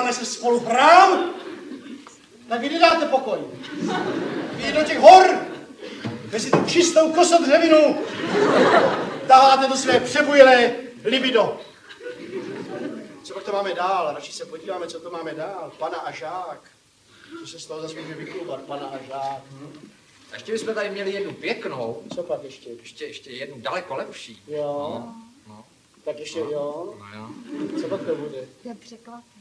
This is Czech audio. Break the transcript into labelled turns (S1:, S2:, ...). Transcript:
S1: máme se spolu hrám, tak vy nedáte pokoj. Vy do těch hor, mezi tu čistou kosodřevinu, dáváte do své přebujilé libido. Co pak to máme dál? Radši se podíváme, co to máme dál. Pana a žák. Co se z toho zase může vyklubat? Pana a žák.
S2: A ještě bychom tady měli jednu pěknou.
S1: Co pak ještě?
S2: Ještě jednu daleko lepší.
S1: Jo.
S2: No.
S1: Tak ještě jo.
S2: No jo.
S1: Co pak to bude?
S3: To je překvapení.